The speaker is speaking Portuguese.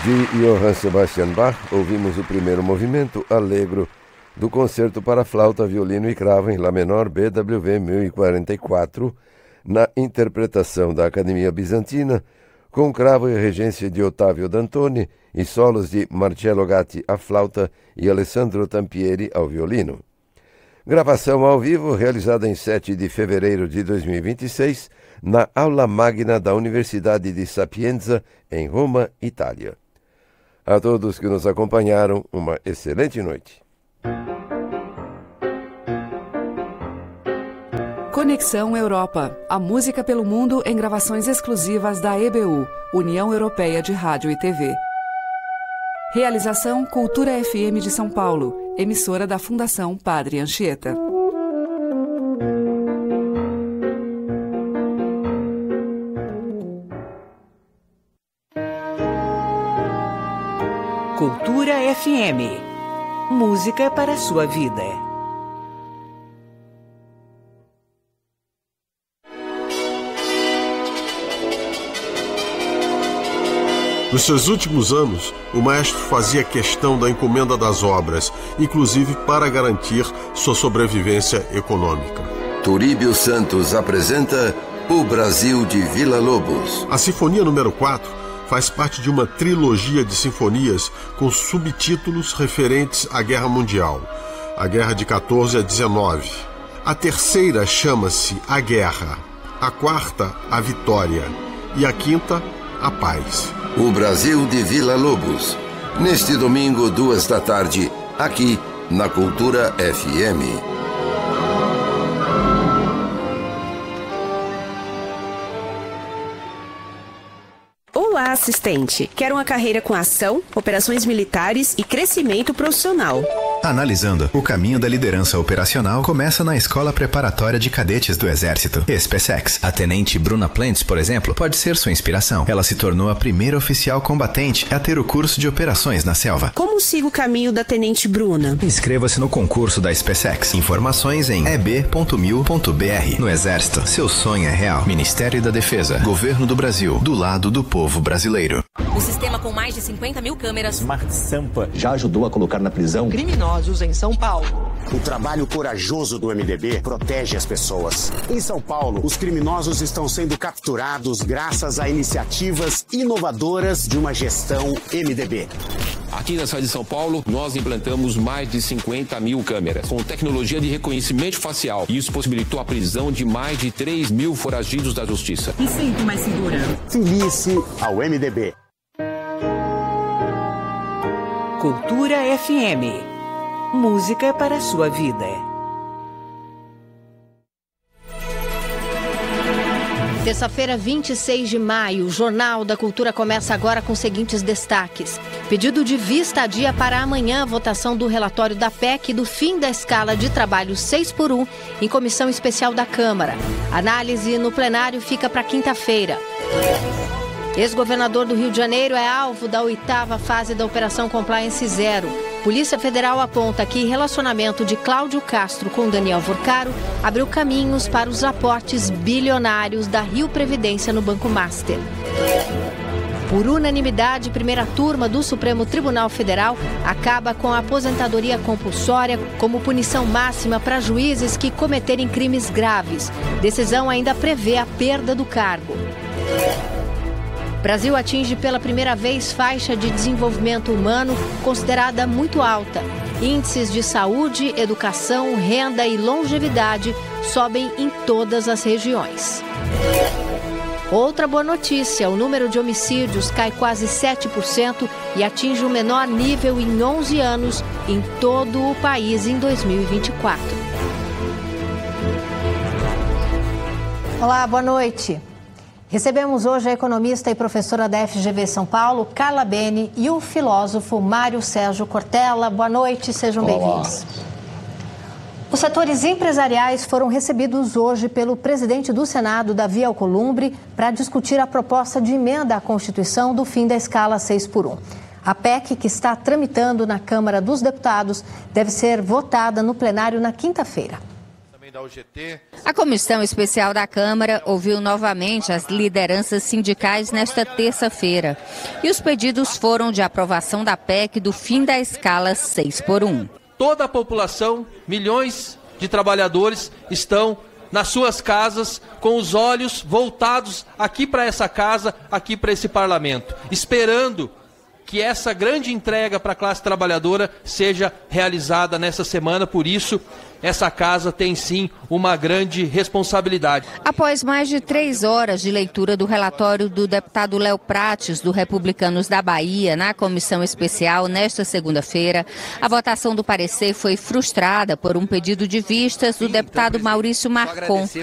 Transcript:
De Johann Sebastian Bach, ouvimos o primeiro movimento, Allegro, do Concerto para Flauta, Violino e Cravo em Lá menor, BWV 1044, na interpretação da Academia Bizantina, com cravo e regência de Ottavio Dantoni e solos de Marcello Gatti à flauta e Alessandro Tampieri ao violino. Gravação ao vivo realizada em 7 de fevereiro de 2026, na Aula Magna da Universidade de Sapienza, em Roma, Itália. A todos que nos acompanharam, uma excelente noite. Conexão Europa. A música pelo mundo em gravações exclusivas da EBU, União Europeia de Rádio e TV. Realização Cultura FM de São Paulo, emissora da Fundação Padre Anchieta. Cultura FM. Música para a sua vida. Nos seus últimos anos, o maestro fazia questão da encomenda das obras, inclusive para garantir sua sobrevivência econômica. Turíbio Santos apresenta O Brasil de Villa-Lobos. A Sinfonia número 4 faz parte de uma trilogia de sinfonias com subtítulos referentes à Guerra Mundial, a Guerra de 14 a 19. A terceira chama-se A Guerra, a quarta, A Vitória, e a quinta, A Paz. O Brasil de Villa-Lobos, neste domingo, 14h, aqui na Cultura FM. Olá, assistente. Quer uma carreira com ação, operações militares e crescimento profissional. Analisando, o caminho da liderança operacional começa na Escola Preparatória de Cadetes do Exército, SpaceX. A tenente Bruna Plentes, por exemplo, pode ser sua inspiração. Ela se tornou a primeira oficial combatente a ter o curso de operações na selva. Como siga o caminho da tenente Bruna? Inscreva-se no concurso da SpaceX. Informações em eb.mil.br. No Exército, seu sonho é real. Ministério da Defesa, Governo do Brasil, do lado do povo brasileiro. O sistema com mais de 50 mil câmeras Smart Sampa já ajudou a colocar na prisão criminosos em São Paulo. O trabalho corajoso do MDB protege as pessoas. Em São Paulo, os criminosos estão sendo capturados graças a iniciativas inovadoras de uma gestão MDB. Aqui na cidade de São Paulo, nós implantamos mais de 50 mil câmeras com tecnologia de reconhecimento facial. Isso possibilitou a prisão de mais de 3 mil foragidos da justiça. E sempre mais segura. Filie-se ao MDB. Cultura FM. Música para a sua vida. Terça-feira, 26 de maio, o Jornal da Cultura começa agora com os seguintes destaques. Pedido de vista a dia para amanhã a votação do relatório da PEC do fim da escala de trabalho 6x1 em comissão especial da Câmara. Análise no plenário fica para quinta-feira. Ex-governador do Rio de Janeiro é alvo da 8ª fase da Operação Compliance Zero. Polícia Federal aponta que relacionamento de Cláudio Castro com Daniel Vorcaro abriu caminhos para os aportes bilionários da Rio Previdência no Banco Master. Por unanimidade, primeira turma do Supremo Tribunal Federal acaba com a aposentadoria compulsória como punição máxima para juízes que cometerem crimes graves. Decisão ainda prevê a perda do cargo. Brasil atinge pela primeira vez faixa de desenvolvimento humano considerada muito alta. Índices de saúde, educação, renda e longevidade sobem em todas as regiões. Outra boa notícia, o número de homicídios cai quase 7% e atinge o menor nível em 11 anos em todo o país em 2024. Olá, boa noite. Recebemos hoje a economista e professora da FGV São Paulo, Carla Bene, e o filósofo Mário Sérgio Cortella. Boa noite, sejam bem-vindos. Os setores empresariais foram recebidos hoje pelo presidente do Senado, Davi Alcolumbre, para discutir a proposta de emenda à Constituição do fim da escala 6x1. A PEC, que está tramitando na Câmara dos Deputados, deve ser votada no plenário na quinta-feira. A Comissão Especial da Câmara ouviu novamente as lideranças sindicais nesta terça-feira. E os pedidos foram de aprovação da PEC do fim da escala 6x1. Toda a população, milhões de trabalhadores, estão nas suas casas com os olhos voltados aqui para essa casa, aqui para esse parlamento, esperando que essa grande entrega para a classe trabalhadora seja realizada nessa semana. Por isso, essa casa tem sim uma grande responsabilidade. Após mais de 3 horas de leitura do relatório do deputado Léo Prates, do Republicanos da Bahia, na comissão especial nesta segunda-feira, a votação do parecer foi frustrada por um pedido de vistas do deputado Maurício Marcon,